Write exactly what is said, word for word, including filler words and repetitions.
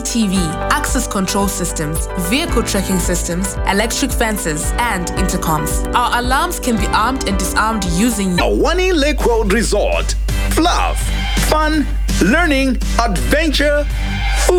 T V, access control systems, vehicle tracking systems, electric fences, and intercoms. Our alarms can be armed and disarmed using Awani Lake Road Resort. Fluff, fun, learning, adventure,